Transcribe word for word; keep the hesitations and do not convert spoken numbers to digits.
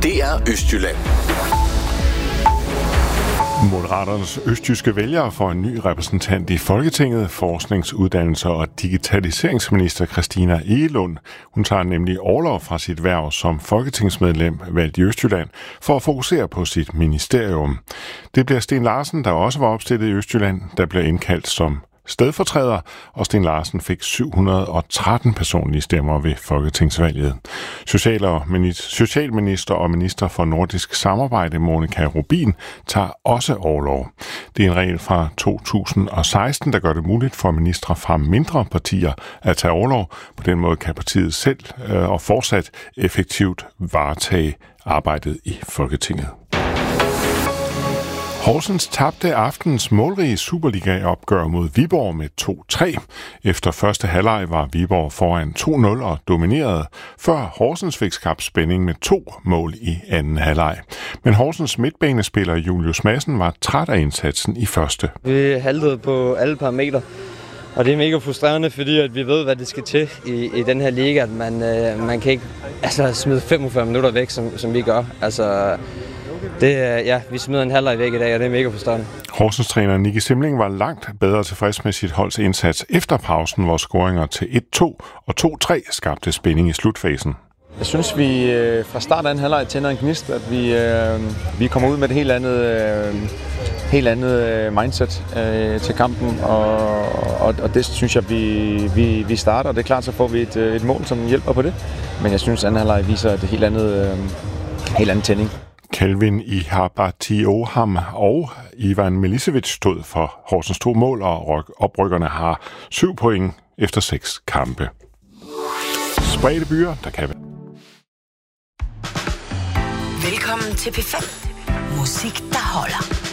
Det er Østjylland. Moderaternes østjyske vælgere får en ny repræsentant i Folketinget, forsknings-, uddannelser- og digitaliseringsminister Christina Egelund. Hun tager nemlig orlov fra sit hverv som folketingsmedlem valgt i Østjylland for at fokusere på sit ministerium. Det bliver Sten Larsen, der også var opstillet i Østjylland, der bliver indkaldt som stedfortræder, og Sten Larsen fik syv hundrede og tretten personlige stemmer ved folketingsvalget. Social- og Socialminister og minister for nordisk samarbejde, Monika Rubin, tager også orlov. Det er en regel fra to tusind og seksten, der gør det muligt for ministre fra mindre partier at tage orlov. På den måde kan partiet selv øh, og fortsat effektivt varetage arbejdet i Folketinget. Horsens tabte aftens målrige Superliga-opgør mod Viborg med to tre. Efter første halvleg var Viborg foran to nul og dominerede, før Horsens fik skabt spænding med to mål i anden halvleg. Men Horsens midtbanespiller Julius Madsen var træt af indsatsen i første. Vi haltede på alle parametre, og det er mega frustrerende, fordi at vi ved, hvad det skal til i, i den her liga. At man, øh, man kan ikke altså, smide femogfyrre minutter væk, som, som vi gør. Altså... Det, ja, vi smider en halvleg væk i dag, og det er mega frustrerende. Horsens træner Nicky Simling var langt bedre tilfreds med sit holds indsats efter pausen, hvor scoringer til et to og to tre skabte spænding i slutfasen. Jeg synes, vi fra start af en halvleg tænder en gnist, at vi, vi kommer ud med et helt andet, helt andet mindset til kampen, og, og, og det synes jeg, vi, vi, vi starter. Det er klart, så får vi et, et mål, som hjælper på det. Men jeg synes, at anden halvleg viser et helt andet, helt andet tænding. Kelvin Ihabatioham og Ivan Milicevic stod for Horsens to mål, og oprykkerne har syv point efter seks kampe. Spredte byer, der kan være. Velkommen til P fem. Musik, der holder.